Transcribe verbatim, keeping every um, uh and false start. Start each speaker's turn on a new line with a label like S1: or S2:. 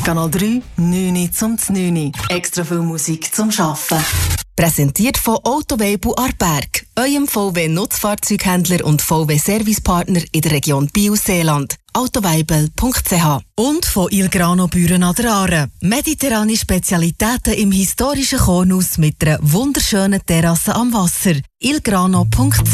S1: Kanal drei, neun zum neun. Extra viel Musik zum Arbeiten.
S2: Präsentiert von Autoweibel Aarberg, eurem V W-Nutzfahrzeughändler und V W-Servicepartner in der Region Biel-Seeland. autoweibel punkt c h.
S1: Und von Il Grano Büren an der Aare. Mediterrane Spezialitäten im historischen Kornhaus mit einer wunderschönen Terrasse am Wasser. il grano punkt c h